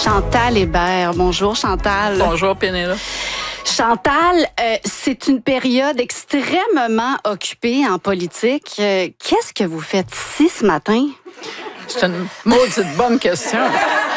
Chantal Hébert. Bonjour, Chantal. Bonjour, Pénélope. Chantal, c'est une période extrêmement occupée en politique. Qu'est-ce que vous faites ici ce matin? C'est une maudite bonne question.